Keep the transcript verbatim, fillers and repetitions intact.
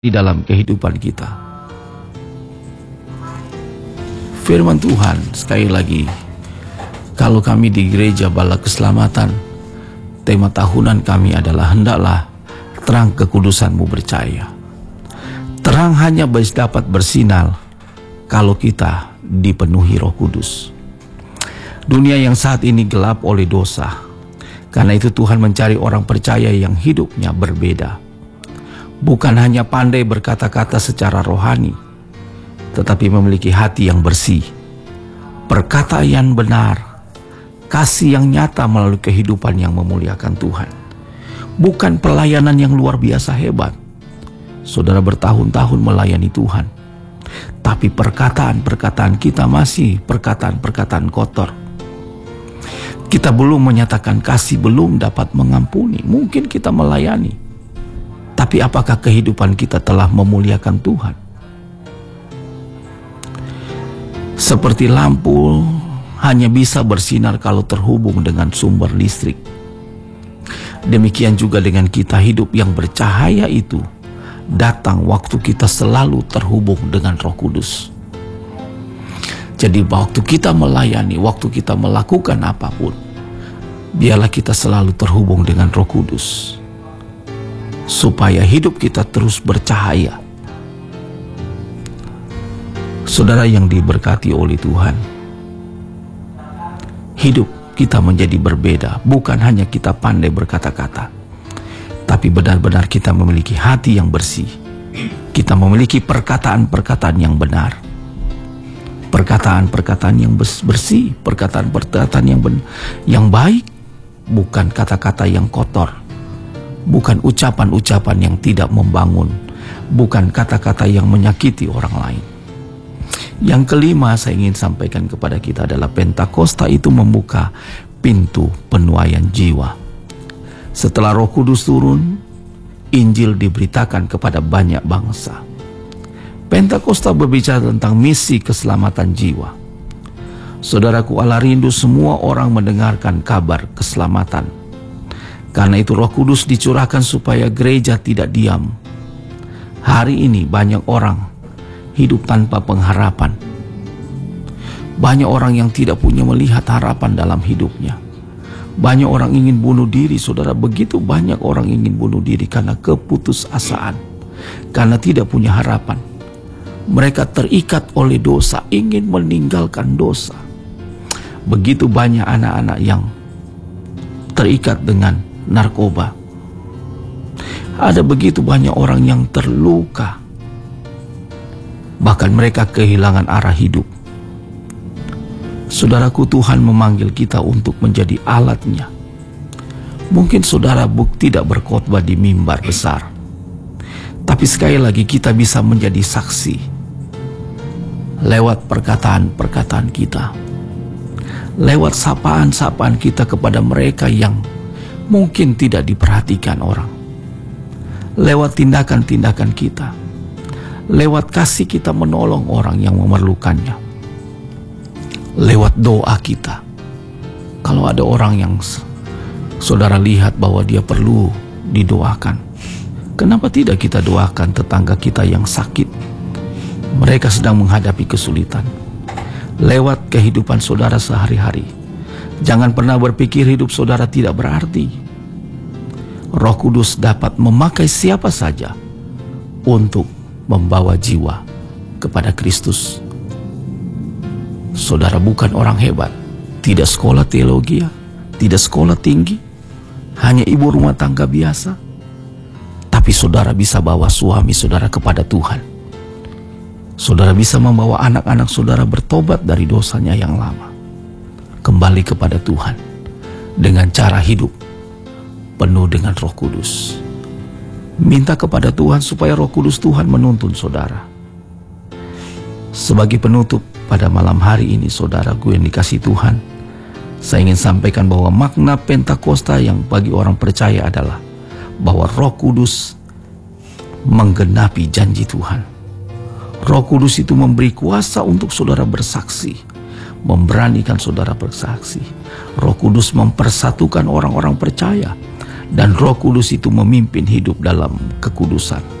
di dalam kehidupan kita. Firman Tuhan sekali lagi, kalau kami di Gereja Bala Keselamatan, tema tahunan kami adalah hendaklah terang kekudusan-Mu bercahaya. Terang hanya dapat bersinar kalau kita dipenuhi Roh Kudus. Dunia yang saat ini gelap oleh dosa. Karena itu Tuhan mencari orang percaya yang hidupnya berbeda. Bukan hanya pandai berkata-kata secara rohani, tetapi memiliki hati yang bersih, perkataan yang benar, kasih yang nyata melalui kehidupan yang memuliakan Tuhan. Bukan pelayanan yang luar biasa hebat. Saudara bertahun-tahun melayani Tuhan, tapi perkataan-perkataan kita masih perkataan-perkataan kotor. Kita belum menyatakan kasih, belum dapat mengampuni. Mungkin kita melayani, tapi apakah kehidupan kita telah memuliakan Tuhan? Seperti lampu hanya bisa bersinar kalau terhubung dengan sumber listrik. Demikian juga dengan kita, hidup yang bercahaya itu datang waktu kita selalu terhubung dengan Roh Kudus. Jadi waktu kita melayani, waktu kita melakukan apapun, biarlah kita selalu terhubung dengan Roh Kudus, supaya hidup kita terus bercahaya. Saudara yang diberkati oleh Tuhan, hidup kita menjadi berbeda. Bukan hanya kita pandai berkata-kata, tapi benar-benar kita memiliki hati yang bersih. Kita memiliki perkataan-perkataan yang benar, perkataan-perkataan yang bersih, perkataan-perkataan yang ben yang baik, bukan kata-kata yang kotor, bukan ucapan-ucapan yang tidak membangun, bukan kata-kata yang menyakiti orang lain. Yang kelima saya ingin sampaikan kepada kita adalah Pentakosta itu membuka pintu penuaian jiwa. Setelah Roh Kudus turun, Injil diberitakan kepada banyak bangsa. Pentakosta berbicara tentang misi keselamatan jiwa. Saudaraku, Allah rindu semua orang mendengarkan kabar keselamatan. Karena itu Roh Kudus dicurahkan supaya gereja tidak diam. Hari ini banyak orang hidup tanpa pengharapan. Banyak orang yang tidak punya melihat harapan dalam hidupnya. Banyak orang ingin bunuh diri, saudara. Begitu banyak orang ingin bunuh diri karena keputusasaan, karena tidak punya harapan. Mereka terikat oleh dosa, ingin meninggalkan dosa. Begitu banyak anak-anak yang terikat dengan narkoba. Ada begitu banyak orang yang terluka. Bahkan mereka kehilangan arah hidup. Saudaraku, Tuhan memanggil kita untuk menjadi alatnya. Mungkin saudara tidak berkhotbah di mimbar besar, tapi sekali lagi kita bisa menjadi saksi lewat perkataan-perkataan kita, lewat sapaan-sapaan kita kepada mereka yang mungkin tidak diperhatikan orang, lewat tindakan-tindakan kita, lewat kasih kita menolong orang yang memerlukannya, lewat doa kita. Kalau ada orang yang saudara lihat bahwa dia perlu didoakan, kenapa tidak kita doakan tetangga kita yang sakit? Mereka sedang menghadapi kesulitan. Lewat kehidupan saudara sehari-hari, jangan pernah berpikir hidup saudara tidak berarti. Roh Kudus dapat memakai siapa saja untuk membawa jiwa kepada Kristus. Saudara bukan orang hebat, tidak sekolah teologi, tidak sekolah tinggi, hanya ibu rumah tangga biasa, tapi saudara bisa bawa suami saudara kepada Tuhan. Saudara bisa membawa anak-anak saudara bertobat dari dosanya yang lama, kembali kepada Tuhan dengan cara hidup penuh dengan Roh Kudus. Minta kepada Tuhan supaya Roh Kudus Tuhan menuntun saudara. Sebagai penutup pada malam hari ini, saudaraku yang dikasihi Tuhan, saya ingin sampaikan bahwa makna Pentakosta yang bagi orang percaya adalah bahwa Roh Kudus menggenapi janji Tuhan. Roh Kudus itu memberi kuasa untuk saudara bersaksi, memberanikan saudara bersaksi. Roh Kudus mempersatukan orang-orang percaya, dan Roh Kudus itu memimpin hidup dalam kekudusan.